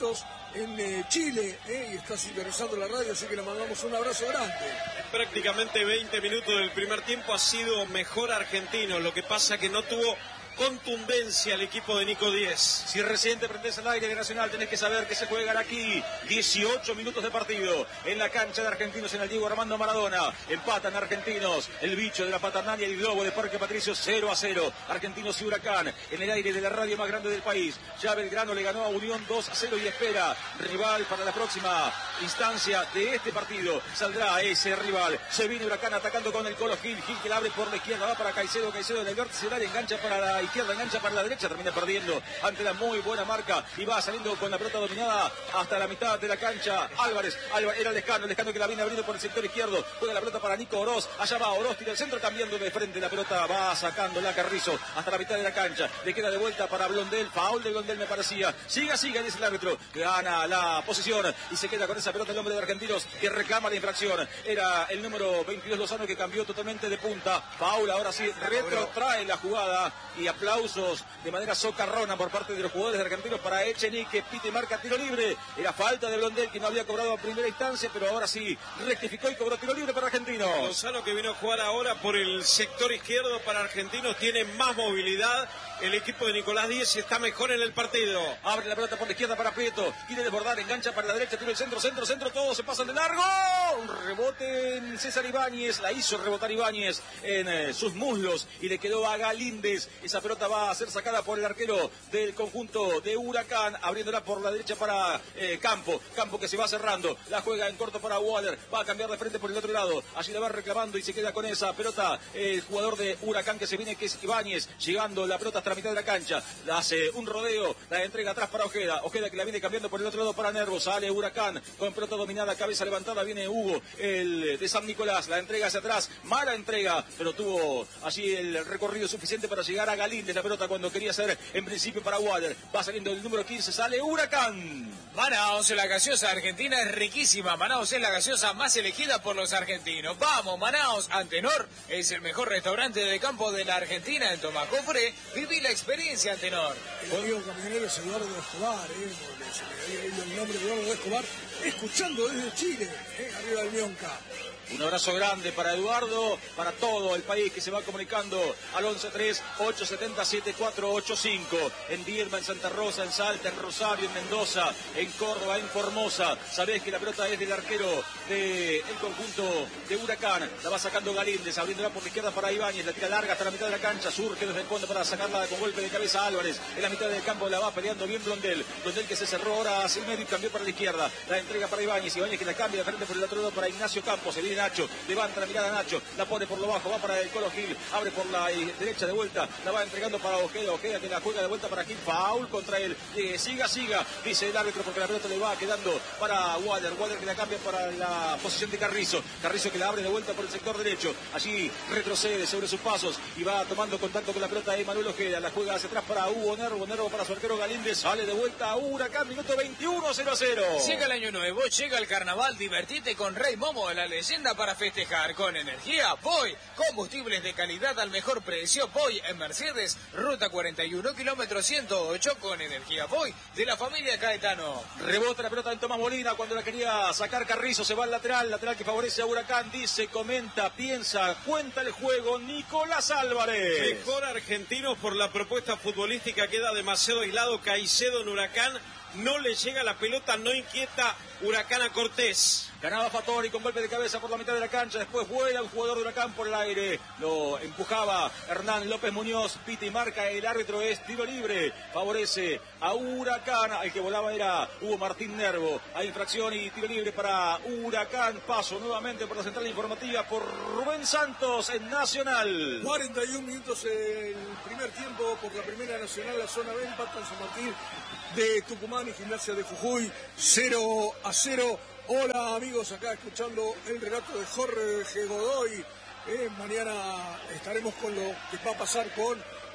en eh, Chile, eh, y está sintonizando la radio, así que le mandamos un abrazo grande. Prácticamente veinte minutos del primer tiempo ha sido mejor Argentino, lo que pasa que no tuvo contundencia el equipo de Nico Díez. Si recién te prendés al aire de Nacional, tenés que saber que se juegan aquí dieciocho minutos de partido en la cancha de Argentinos en el Diego Armando Maradona. Empatan Argentinos, el bicho de la Paternal y el globo de Parque Patricio cero a cero. Argentinos y Huracán en el aire de la radio más grande del país. Ya Belgrano le ganó a Unión dos a cero y espera rival para la próxima instancia de este partido. Saldrá ese rival. Se viene Huracán atacando con el Colo Gil. Gil que la abre por la izquierda, va para Caicedo. Caicedo en el vértice del área, engancha para la izquierda, engancha para la derecha, termina perdiendo ante la muy buena marca y va saliendo con la pelota dominada hasta la mitad de la cancha. Álvarez, Álvarez era Lescano, Lescano que la viene abriendo por el sector izquierdo, juega la pelota para Nico Oroz, allá va Oroz, tira el centro, cambiando de frente, la pelota va sacando la Carrizo hasta la mitad de la cancha, le queda de vuelta para Blondel, foul de Blondel me parecía, siga, siga, dice el árbitro, gana la posición y se queda con esa pelota el hombre de Argentinos que reclama la infracción, era el número veintidós Lozano que cambió totalmente de punta, foul, ahora sí, retrotrae la jugada y aplausos de manera socarrona por parte de los jugadores de Argentinos para Echenique, pite y marca tiro libre, era falta de Blondel que no había cobrado a primera instancia, pero ahora sí rectificó y cobró tiro libre para Argentinos. Gonzalo que vino a jugar ahora por el sector izquierdo para Argentinos, tiene más movilidad, el equipo de Nicolás Díez está mejor en el partido. Abre la pelota por la izquierda para Prieto, quiere desbordar, engancha para la derecha, tira el centro, centro, centro, todos se pasan de largo, un rebote en César Ibáñez, la hizo rebotar Ibáñez en eh, sus muslos y le quedó a Galíndez, esa pelota va a ser sacada por el arquero del conjunto de Huracán, abriéndola por la derecha para eh, Campo, Campo que se va cerrando, la juega en corto para Waller, va a cambiar de frente por el otro lado, allí la va reclamando y se queda con esa pelota el jugador de Huracán que se viene, que es Ibáñez, llegando la pelota hasta la mitad de la cancha, la hace un rodeo, la entrega atrás para Ojeda, Ojeda que la viene cambiando por el otro lado para Nervo, sale Huracán con pelota dominada, cabeza levantada, viene Hugo, el de San Nicolás, la entrega hacia atrás, mala entrega, pero tuvo allí el recorrido suficiente para llegar a Galíndez, la pelota cuando quería ser en principio para Waller, va saliendo el número quince, sale Huracán. Manaos, la gaseosa argentina es riquísima. Manaos es la gaseosa más elegida por los argentinos. Vamos, Manaos. Antenor es el mejor restaurante de campo de la Argentina en Tomás Cofre. Viví la experiencia, Antenor. El amigo camionero es Eduardo Escobar, eh, porque se me había ido el nombre de Eduardo Escobar, escuchando desde Chile, eh, arriba del Mionca. Un abrazo grande para Eduardo, para todo el país que se va comunicando al once tres ocho siete cero siete cuatro ocho cinco. En Viedma, en Santa Rosa, en Salta, en Rosario, en Mendoza, en Córdoba, en Formosa. Sabés que la pelota es del arquero del conjunto de Huracán. La va sacando Galíndez, abriéndola por la izquierda para Ibáñez. La tira larga hasta la mitad de la cancha. Surge desde el fondo para sacarla con golpe de cabeza Álvarez. En la mitad del campo la va peleando bien Blondel. Blondel que se cerró ahora hacia el medio y cambió para la izquierda. La entrega para Ibáñez. Ibáñez que la cambia de frente por el otro lado para Ignacio Campos. Se viene Nacho, levanta la mirada Nacho, la pone por lo bajo, va para el Colo Gil, abre por la eh, derecha de vuelta, la va entregando para Ojeda, Ojeda que la juega de vuelta para Gil, foul contra él, eh, siga, siga, dice el árbitro porque la pelota le va quedando para Waller, Waller que la cambia para la posición de Carrizo, Carrizo que la abre de vuelta por el sector derecho, allí retrocede sobre sus pasos y va tomando contacto con la pelota de Manuel Ojeda, la juega hacia atrás para Hugo Nervo, Nervo para su arquero Galíndez, sale de vuelta a Huracán, minuto veintiuno, cero a cero. Llega el año nuevo, llega el carnaval, divertite con Rey Momo, la leyenda para festejar. Con energía, voy. Combustibles de calidad al mejor precio, voy en Mercedes, ruta cuarenta y uno, kilómetro ciento ocho, con energía, voy, de la familia Caetano. Rebota la pelota en Tomás Molina cuando la quería sacar Carrizo, se va al lateral, lateral que favorece a Huracán, dice, comenta, piensa, cuenta el juego, Nicolás Álvarez. Mejor Argentinos por la propuesta futbolística, queda demasiado aislado Caicedo en Huracán, no le llega la pelota, no inquieta Huracán a Cortés. Ganaba Fattori con golpe de cabeza por la mitad de la cancha, después vuela un jugador de Huracán por el aire, lo empujaba Hernán López Muñoz, pita y marca, el árbitro es tiro libre, favorece a Huracán, el que volaba era Hugo Martín Nervo, hay infracción y tiro libre para Huracán, paso nuevamente por la central informativa por Rubén Santos en Nacional. cuarenta y un minutos el primer tiempo por la primera nacional, la zona B, empatan San Martín de Tucumán y Gimnasia de Jujuy, cero a cero. Hola amigos, acá escuchando el relato de Jorge Godoy. Eh, mañana estaremos con lo que va a pasar con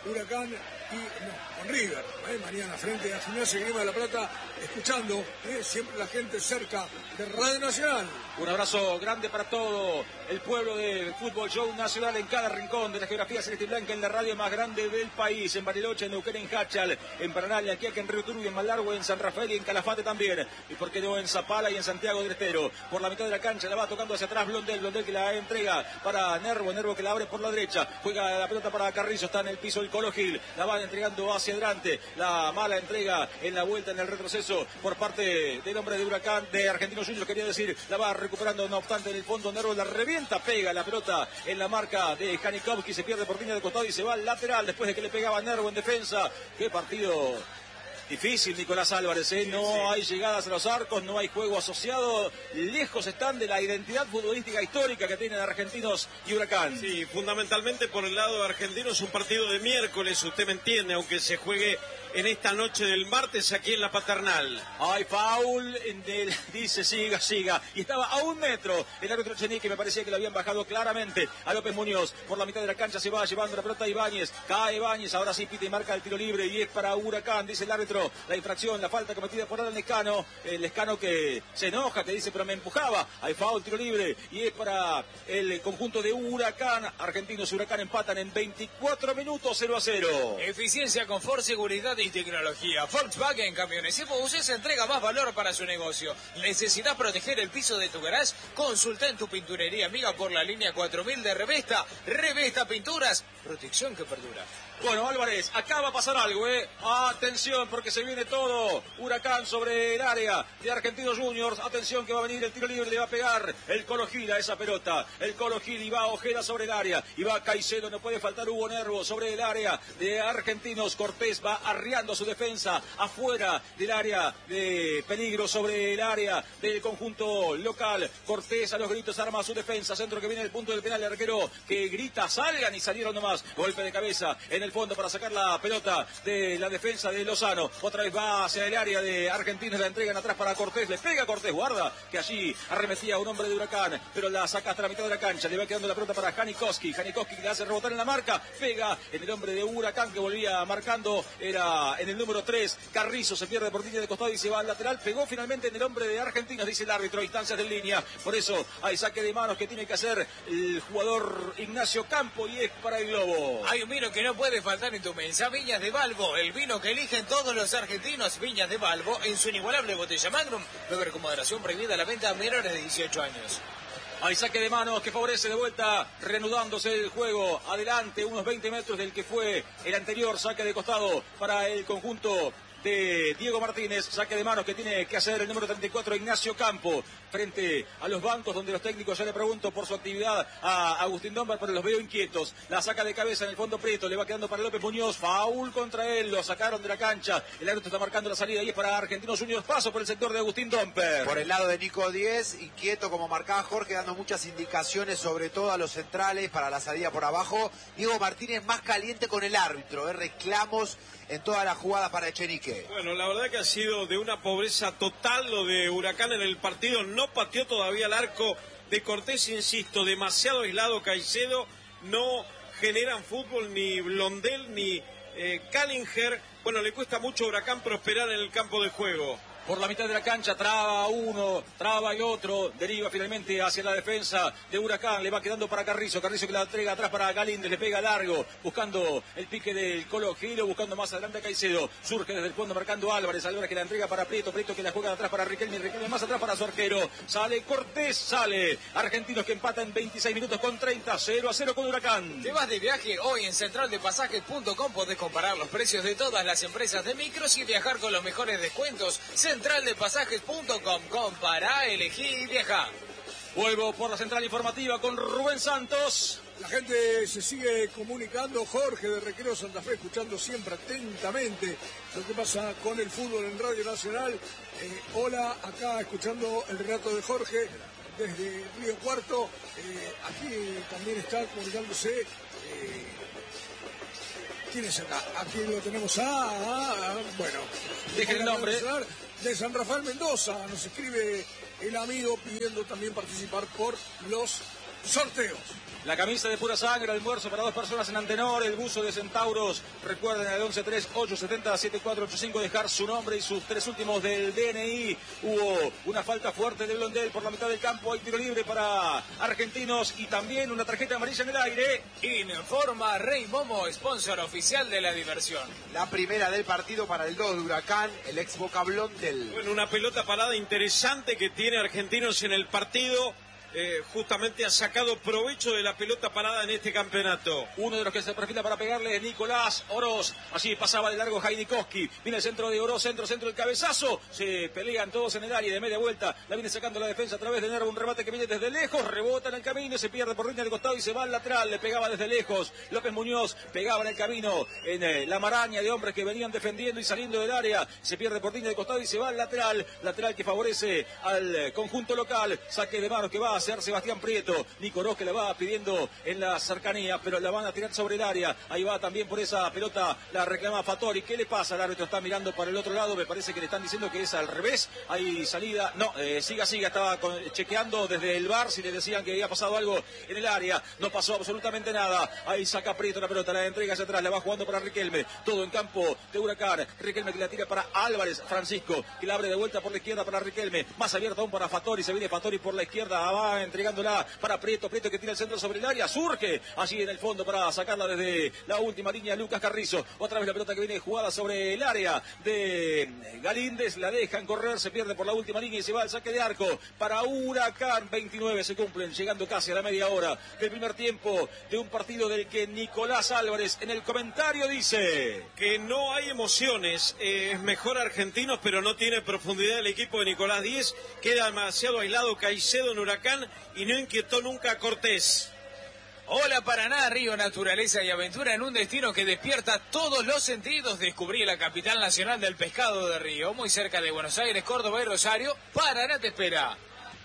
Huracán y no, con River, ¿eh? Mañana frente a Gimnasia Grima de la Plata, escuchando ¿eh? siempre la gente cerca de Radio Nacional. Un abrazo grande para todo el pueblo del Fútbol Show Nacional en cada rincón de la geografía celeste y blanca, en la radio más grande del país, en Bariloche, en Neuquén, en Hachal, en Paraná, en Aquiaca, en Río Turbio, en Malargüe, en San Rafael y en Calafate también, y por qué no en Zapala y en Santiago del Estero. Por la mitad de la cancha la va tocando hacia atrás Blondel, Blondel que la entrega para Nervo, Nervo que la abre por la derecha, juega la pelota para Carrizo, está en el piso el Colo Gil, la va entregando hacia adelante, la mala entrega en la vuelta, en el retroceso por parte del hombre de Huracán, de Argentinos Juniors, quería decir, la va recuperando, no obstante en el fondo Nervo la revienta, pega la pelota en la marca de Janikowski, se pierde por línea de costado y se va al lateral después de que le pegaba Nervo en defensa. Qué partido difícil, Nicolás Álvarez, ¿eh? No sí, sí. hay llegadas a los arcos, no hay juego asociado, lejos están de la identidad futbolística histórica que tienen Argentinos y Huracán. Sí, fundamentalmente por el lado de Argentinos es un partido de miércoles, usted me entiende, aunque se juegue en esta noche del martes aquí en la Paternal. Hay foul, del, dice siga, siga, y estaba a un metro el árbitro Chenique, me parecía que lo habían bajado claramente a López Muñoz. Por la mitad de la cancha se va llevando la pelota Ibáñez, cae Ibáñez, ahora sí pita y marca el tiro libre y es para Huracán, dice el árbitro, la infracción, la falta cometida por Alan Lescano, el Lescano que se enoja, que dice pero me empujaba, hay foul, tiro libre y es para el conjunto de Huracán. Argentinos y Huracán empatan en veinticuatro minutos, cero a cero. Eficiencia, confort, seguridad y tecnología. Volkswagen Camiones y Buses entrega más valor para su negocio. ¿Necesitas proteger el piso de tu garage? Consulta en tu pinturería amiga por la línea cuatro mil de Revesta. Revesta Pinturas, protección que perdura. Bueno, Álvarez, acá va a pasar algo, ¿eh? Atención, porque se viene todo. Huracán sobre el área de Argentinos Juniors. Atención que va a venir el tiro libre, le va a pegar el Colo Gil a esa pelota. El Colo Gil y va Ojeda sobre el área. Y va Caicedo, no puede faltar Hugo Nervo sobre el área de Argentinos. Cortés va arriando su defensa afuera del área de peligro sobre el área del conjunto local. Cortés a los gritos arma su defensa. Centro que viene del punto del penal, el arquero que grita, salgan y salieron nomás. Golpe de cabeza en el fondo para sacar la pelota de la defensa de Lozano. Otra vez va hacia el área de Argentinos, la entregan atrás para Cortés, le pega Cortés, guarda que allí arremetía un hombre de Huracán, pero la saca hasta la mitad de la cancha, le va quedando la pelota para Janikowski, Janikowski le hace rebotar en la marca, pega en el hombre de Huracán que volvía marcando, era en el número tres, Carrizo se pierde por línea de costado y se va al lateral, pegó finalmente en el hombre de Argentinos, dice el árbitro, instancias de línea, por eso hay saque de manos que tiene que hacer el jugador Ignacio Campo y es para el Globo. Hay un vino que no puede faltar en tu mesa, Viñas de Balbo, el vino que eligen todos los argentinos. Viñas de Balbo en su inigualable botella Magnum, beber con moderación, prohibida la venta a menores de dieciocho años. Hay saque de manos que favorece de vuelta, reanudándose el juego, adelante unos veinte metros del que fue el anterior saque de costado para el conjunto de Diego Martínez, saque de manos que tiene que hacer el número treinta y cuatro, Ignacio Campo, frente a los bancos donde los técnicos, ya le pregunto por su actividad a Agustín Dombar, pero los veo inquietos, la saca de cabeza en el fondo Prieto, le va quedando para López Muñoz, foul contra él, lo sacaron de la cancha, el árbitro está marcando la salida y es para Argentinos Juniors, paso por el sector de Agustín Domper. Por el lado de Nico Díez, inquieto como marcaba Jorge, dando muchas indicaciones sobre todo a los centrales para la salida por abajo. Diego Martínez más caliente con el árbitro, ¿eh? Reclamos en toda la jugada para Echenique. Bueno, la verdad que ha sido de una pobreza total lo de Huracán en el partido. No pateó todavía el arco de Cortés, insisto, demasiado aislado Caicedo. No generan fútbol ni Blondel ni eh, Callinger. Bueno, le cuesta mucho a Huracán prosperar en el campo de juego. Por la mitad de la cancha, traba uno, traba el otro, deriva finalmente hacia la defensa de Huracán, le va quedando para Carrizo, Carrizo que la entrega atrás para Galíndez, le pega largo, buscando el pique del Colo Gilo, buscando más adelante a Caicedo, surge desde el fondo marcando Álvarez, Álvarez que la entrega para Prieto, Prieto que la juega de atrás para Riquelme, Riquelme más atrás para su arquero, sale Cortés, sale, Argentinos que empatan veintiséis minutos con treinta, cero a cero con Huracán. ¿Te vas de viaje? Hoy en central de pasajes punto com podés comparar los precios de todas las empresas de micros y viajar con los mejores descuentos. central de pasajes punto com, compara, elegí y viaja. Vuelvo por la central informativa con Rubén Santos. La gente se sigue comunicando, Jorge de Recreo Santa Fe, escuchando siempre atentamente lo que pasa con el fútbol en Radio Nacional. Eh, hola, acá escuchando el relato de Jorge desde Río Cuarto. Eh, aquí también está comunicándose. Eh, ¿Quién es acá? Aquí lo tenemos a... a, a bueno, dejen el nombre. De San Rafael Mendoza, nos escribe el amigo pidiendo también participar por los sorteos. La camisa de pura sangre, almuerzo para dos personas en Antenor, el buzo de Centauros. Recuerden al once tres ocho siete cero siete cuatro ocho cinco dejar su nombre y sus tres últimos del D N I. Hubo una falta fuerte de Blondel por la mitad del campo. Hay tiro libre para Argentinos y también una tarjeta amarilla en el aire. Informa Rey Momo, sponsor oficial de la diversión. La primera del partido para el dos de Huracán, el ex Boca Blondel. Bueno, una pelota parada interesante que tiene Argentinos en el partido. Eh, justamente ha sacado provecho de la pelota parada en este campeonato. Uno de los que se perfila para pegarle es Nicolás Oroz. Allí pasaba de largo Jainikowski. Viene el centro de Oroz, centro, centro, el cabezazo. Se pelean todos en el área de media vuelta. La viene sacando la defensa a través de Nervo. Un remate que viene desde lejos. Rebota en el camino. Se pierde por línea de costado y se va al lateral. Le pegaba desde lejos. López Muñoz pegaba en el camino. En eh, la maraña de hombres que venían defendiendo y saliendo del área. Se pierde por línea de costado y se va al lateral. Lateral que favorece al eh, conjunto local. Saque de manos que va a hacer Sebastián Prieto. Nico Oroz que la va pidiendo en la cercanía, pero la van a tirar sobre el área. Ahí va también por esa pelota, la reclama Fattori. ¿Qué le pasa? El árbitro está mirando para el otro lado. Me parece que le están diciendo que es al revés. Hay salida. No, eh, siga, siga. Estaba con, chequeando desde el V A R si le decían que había pasado algo en el área. No pasó absolutamente nada. Ahí saca Prieto la pelota, la entrega hacia atrás, la va jugando para Riquelme. Todo en campo de Huracán. Riquelme que la tira para Álvarez. Francisco que la abre de vuelta por la izquierda para Riquelme. Más abierta aún para Fattori. Se viene Fattori por la izquierda. Va entregándola para Prieto. Prieto que tira el centro sobre el área. Surge allí en el fondo para sacarla desde la última línea Lucas Carrizo. Otra vez la pelota que viene jugada sobre el área de Galíndez. La dejan correr. Se pierde por la última línea y se va al saque de arco para Huracán. veintinueve se cumplen, llegando casi a la media hora del primer tiempo de un partido del que Nicolás Álvarez en el comentario dice que no hay emociones. Eh, es mejor Argentinos, pero no tiene profundidad el equipo de Nicolás Díez. Queda demasiado aislado Caicedo en Huracán y no inquietó nunca a Cortés. Hola Paraná, Río, naturaleza y aventura en un destino que despierta todos los sentidos. Descubrí la capital nacional del pescado de Río, muy cerca de Buenos Aires, Córdoba y Rosario. Paraná te espera.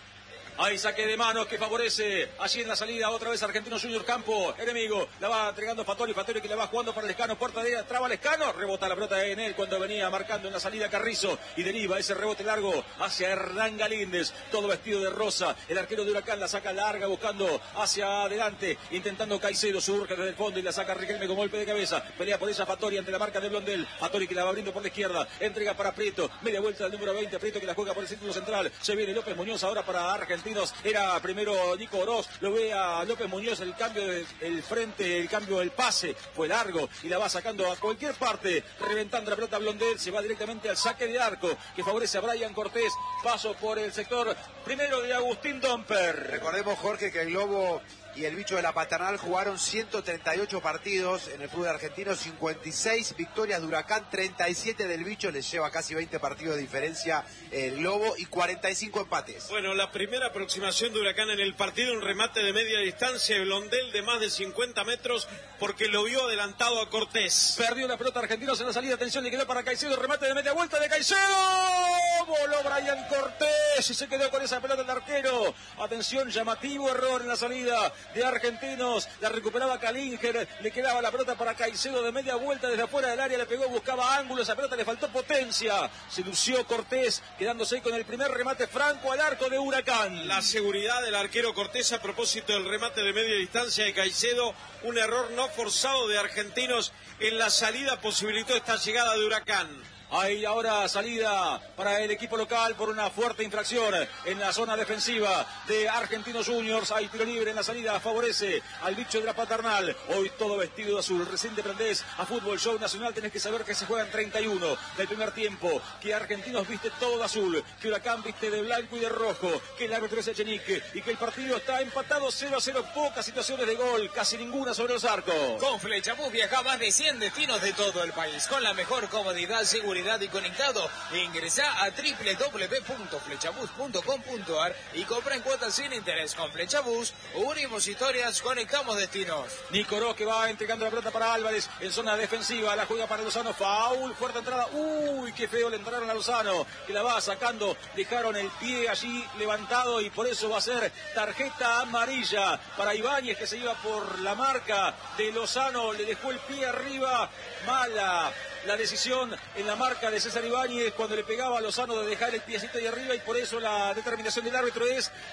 Hay saque de manos que favorece allí en la salida otra vez Argentinos Junior, campo enemigo. La va entregando Fattori, Fattori que la va jugando para Lescano, puerta de ella, traba Lescano, rebota la pelota en él cuando venía marcando en la salida Carrizo y deriva ese rebote largo hacia Hernán Galíndez, todo vestido de rosa. El arquero de Huracán la saca larga buscando hacia adelante, intentando Caicedo, surge desde el fondo y la saca Riquelme con golpe de cabeza. Pelea por ella Fattori ante la marca de Blondel. Fattori que la va abriendo por la izquierda, entrega para Prieto, media vuelta del número veinte, Prieto que la juega por el círculo central. Se viene López Muñoz ahora para Argentinos. Era primero Nico Oroz, lo ve a López Muñoz, el cambio del frente, el cambio del pase fue largo y la va sacando a cualquier parte, reventando la pelota a Blondel, se va directamente al saque de arco que favorece a Brian Cortés. Paso por el sector primero de Agustín Domper. Recordemos, Jorge, que el Globo y el Bicho de la Paternal jugaron ciento treinta y ocho partidos en el fútbol argentino, cincuenta y seis victorias de Huracán, treinta y siete del Bicho, les lleva casi veinte partidos de diferencia el Globo y cuarenta y cinco empates. Bueno, la primera aproximación de Huracán en el partido, un remate de media distancia, Blondel de más de cincuenta metros porque lo vio adelantado a Cortés. Perdió la pelota Argentinos en la salida, atención, le quedó para Caicedo, remate de media vuelta de Caicedo, voló Brian Cortés y se quedó con esa pelota el arquero. Atención, llamativo error en la salida de Argentinos, la recuperaba Kalinger, le quedaba la pelota para Caicedo de media vuelta desde afuera del área, le pegó, buscaba ángulo, esa pelota le faltó potencia, se lució Cortés, quedándose con el primer remate franco al arco de Huracán. La seguridad del arquero Cortés a propósito del remate de media distancia de Caicedo, un error no forzado de Argentinos en la salida posibilitó esta llegada de Huracán. Hay ahora salida para el equipo local por una fuerte infracción en la zona defensiva de Argentinos Juniors. Hay tiro libre en la salida, favorece al Bicho de la Paternal. Hoy todo vestido de azul. Recién te prendés a Fútbol Show Nacional, tenés que saber que se juegan treinta y uno del primer tiempo, que Argentinos viste todo de azul, que Huracán viste de blanco y de rojo, que el árbitro es Echenique y que el partido está empatado cero a cero. Pocas situaciones de gol, casi ninguna sobre los arcos. Con Flechabús viaja a más de cien destinos de todo el país, con la mejor comodidad, seguridad y conectado. Ingresa a doble u doble u doble u punto flechabús punto com punto a r y compra en cuotas sin interés. Con Flechabús, unimos historias, conectamos destinos. Nico Oroz que va entregando la pelota para Álvarez en zona defensiva, la juega para Lozano, faul, fuerte entrada, uy, qué feo le entraron a Lozano, que la va sacando, dejaron el pie allí levantado y por eso va a ser tarjeta amarilla para Ibáñez, que se iba por la marca de Lozano, le dejó el pie arriba, mala la decisión en la marca de César Ibáñez cuando le pegaba a Lozano de dejar el piecito ahí arriba y por eso la determinación del árbitro es